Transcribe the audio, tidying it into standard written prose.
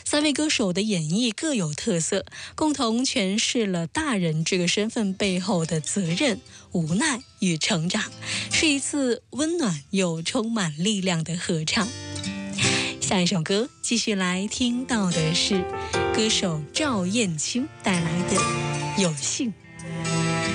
三位歌手的演绎各有特色，共同诠释了大人这个身份背后的责任、无奈与成长，是一次温暖又充满力量的合唱。下一首歌继续来听到的是歌手赵燕青带来的《有幸》。